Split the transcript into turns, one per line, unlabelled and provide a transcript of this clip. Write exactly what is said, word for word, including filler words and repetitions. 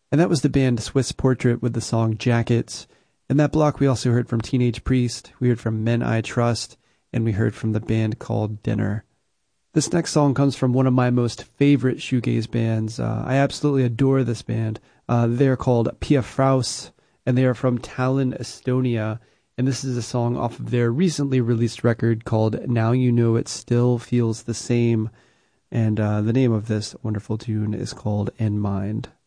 And that was the band Swiss Portrait with the song Jackets. In that block, we also heard from Teenage Priest, we heard from Men I Trust, and we heard from the band called Dinner. This next song comes from one of my most favorite shoegaze bands. Uh, I absolutely adore this band. Uh, they're called Pia Fraus, and they are from Tallinn, Estonia. And this is a song off of their recently released record called Now You Know It Still Feels the Same. And uh, the name of this wonderful tune is called In Mind.